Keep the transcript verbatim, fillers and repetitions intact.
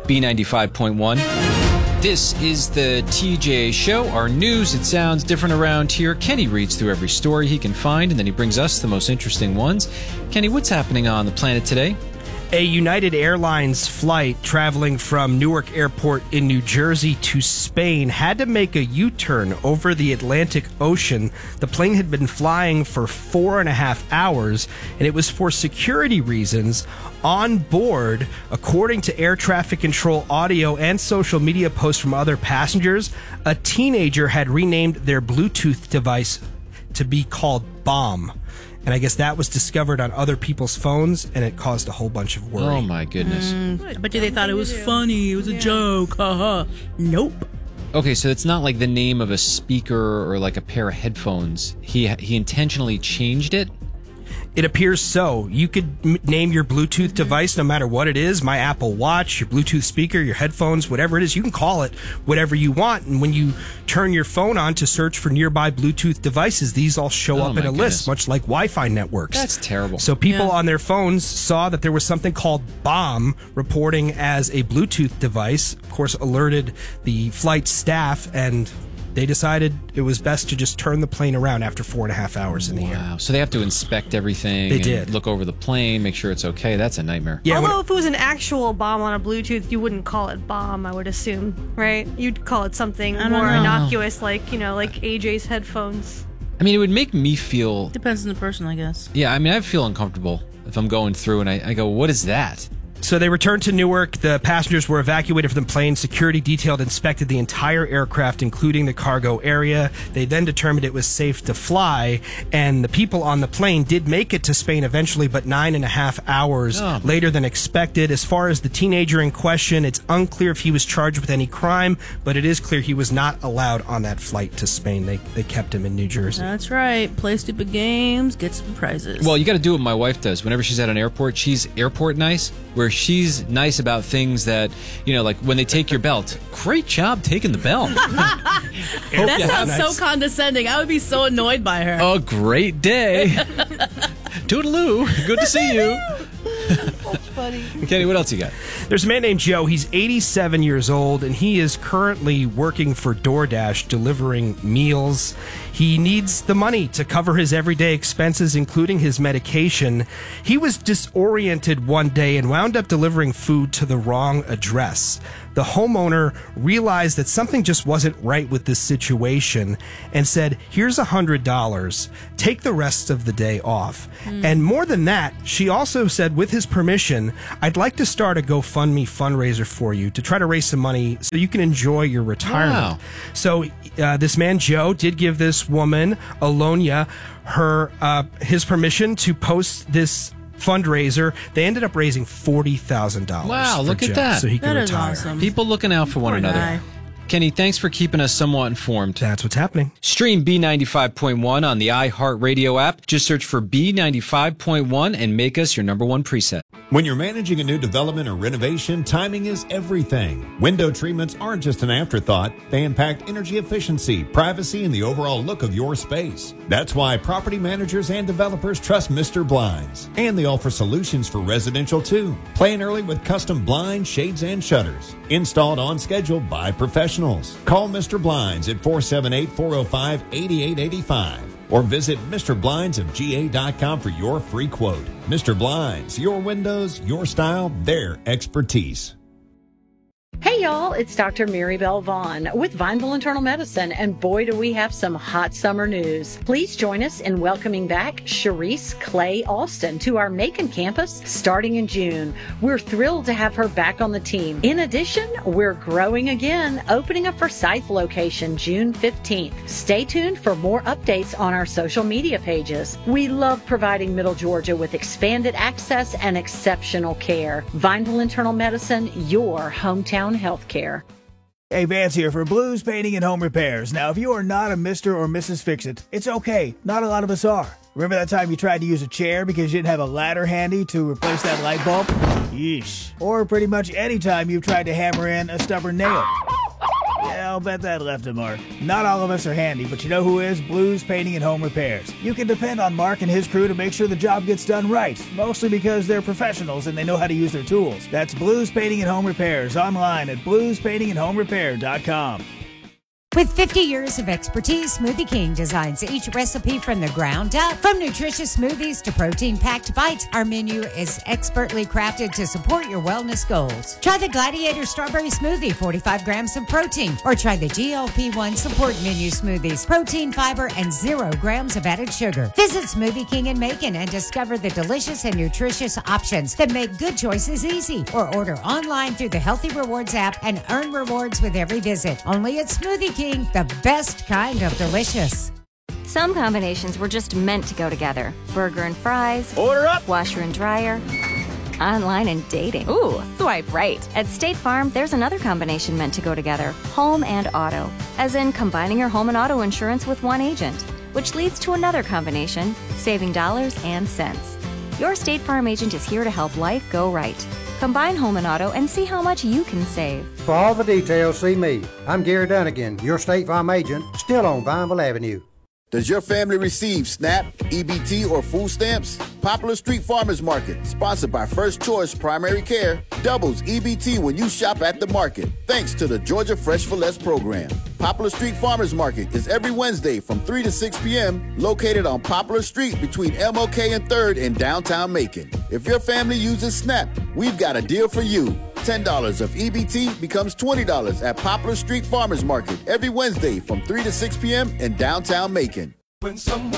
B ninety-five point one. This is the T J Show. Our news, it sounds different around here. Kenny reads through every story he can find, and then he brings us the most interesting ones. Kenny, what's happening on the planet today? A United Airlines flight traveling from Newark Airport in New Jersey to Spain had to make a U-turn over the Atlantic Ocean. The plane had been flying for four and a half hours, and it was for security reasons. On board, according to air traffic control audio and social media posts from other passengers, a teenager had renamed their Bluetooth device to be called Bomb. And I guess that was discovered on other people's phones, and it caused a whole bunch of worry. Oh, my goodness. Mm, I bet you they thought it was funny. It was a joke. Haha. Nope. Okay, so it's not like the name of a speaker or like a pair of headphones. He he intentionally changed it? It appears so. You could m- name your Bluetooth device no matter what it is, my Apple Watch, your Bluetooth speaker, your headphones, whatever it is. You can call it whatever you want. And when you turn your phone on to search for nearby Bluetooth devices, these all show Oh, up my in a goodness. list, much like Wi-Fi networks. That's terrible. So people Yeah. on their phones saw that there was something called Bomb reporting as a Bluetooth device, of course, alerted the flight staff, and they decided it was best to just turn the plane around after four and a half hours in the air. Wow. So they have to inspect everything. They and did. Look over the plane, make sure it's okay. That's a nightmare. Yeah, when- Although if it was an actual bomb on a Bluetooth, you wouldn't call it bomb, I would assume, right? You'd call it something I don't more know. innocuous, like, you know, like A J's headphones. I mean, it would make me feel... Depends on the person, I guess. Yeah, I mean, I feel uncomfortable if I'm going through and I, I go, what is that? So they returned to Newark. The passengers were evacuated from the plane. Security detailed inspected the entire aircraft, including the cargo area. They then determined it was safe to fly, and the people on the plane did make it to Spain eventually, but nine and a half hours Oh. later than expected. As far as the teenager in question, it's unclear if he was charged with any crime, but it is clear he was not allowed on that flight to Spain. They they kept him in New Jersey. That's right. Play stupid games, get some prizes. Well, you got to do what my wife does. Whenever she's at an airport, she's airport nice, where she's nice about things that, you know, like when they take your belt. Great job taking the belt. that Yeah, sounds nice. so condescending. I would be so annoyed by her. A great day. Toodaloo. Good to see you. That's funny. Kenny, what else you got? There's a man named Joe. He's eighty-seven years old, and he is currently working for DoorDash, delivering meals. He needs the money to cover his everyday expenses, including his medication. He was disoriented one day and wound up delivering food to the wrong address. The homeowner realized that something just wasn't right with this situation and said, here's one hundred dollars. Take the rest of the day off. And more than that, she also said, with his permission, I'd like to start a GoFundMe fundraiser for you to try to raise some money so you can enjoy your retirement. Wow. So uh, this man, Joe, did give this woman, Alonia, her uh, his permission to post this fundraiser. They ended up raising forty thousand dollars. Wow, look at Joe, that. So he could That is retire. awesome. People looking out for one Poor another. guy. Kenny, thanks for keeping us somewhat informed. That's what's happening. Stream B ninety-five point one on the iHeartRadio app. Just search for B ninety-five point one and make us your number one preset. When you're managing a new development or renovation, timing is everything. Window treatments aren't just an afterthought. They impact energy efficiency, privacy, and the overall look of your space. That's why property managers and developers trust Mister Blinds. And they offer solutions for residential too. Plan early with custom blinds, shades, and shutters. Installed on schedule by professionals. Call Mister Blinds at four seven eight, four oh five, eight eight eight five. Or visit Mister Blinds of G A dot com for your free quote. Mister Blinds, your windows, your style, their expertise. Hey y'all, it's Doctor Mary Bell Vaughn with Vineville Internal Medicine, and boy do we have some hot summer news. Please join us in welcoming back Sharice Clay Alston to our Macon campus starting in June. We're thrilled to have her back on the team. In addition, we're growing again, opening a Forsyth location June fifteenth. Stay tuned for more updates on our social media pages. We love providing Middle Georgia with expanded access and exceptional care. Vineville Internal Medicine, your hometown healthcare. Hey, Vance here for Blues Painting and Home Repairs. Now, if you are not a Mister or Missus Fix-It, it's okay. Not a lot of us are. Remember that time you tried to use a chair because you didn't have a ladder handy to replace that light bulb? Yeesh. Or pretty much any time you've tried to hammer in a stubborn nail. Yeah, I'll bet that left a mark. Not all of us are handy, but you know who is? Blues Painting and Home Repairs. You can depend on Mark and his crew to make sure the job gets done right, mostly because they're professionals and they know how to use their tools. That's Blues Painting and Home Repairs, online at blues painting and home repair dot com. With fifty years of expertise, Smoothie King designs each recipe from the ground up. From nutritious smoothies to protein-packed bites, our menu is expertly crafted to support your wellness goals. Try the Gladiator Strawberry Smoothie, forty-five grams of protein, or try the G L P one Support Menu Smoothies, protein, fiber, and zero grams of added sugar. Visit Smoothie King in Macon and discover the delicious and nutritious options that make good choices easy. Or order online through the Healthy Rewards app and earn rewards with every visit. Only at Smoothie King. The best kind of delicious. Some combinations were just meant to go together. Burger and fries. Order up. Washer and dryer. Online and dating. Ooh, swipe right. At State Farm, there's another combination meant to go together. Home and auto. As in combining your home and auto insurance with one agent. Which leads to another combination, saving dollars and cents. Your State Farm agent is here to help life go right. Combine home and auto and see how much you can save. For all the details, see me. I'm Gary Dunnigan, your State Farm agent, still on Vineville Avenue. Does your family receive SNAP, E B T, or food stamps? Poplar Street Farmers Market, sponsored by First Choice Primary Care, doubles E B T when you shop at the market, thanks to the Georgia Fresh for Less program. Poplar Street Farmers Market is every Wednesday from three to six p.m., located on Poplar Street between M L K and third in downtown Macon. If your family uses SNAP, we've got a deal for you. ten dollars of E B T becomes twenty dollars at Poplar Street Farmers Market every Wednesday from three to six p.m. in downtown Macon. When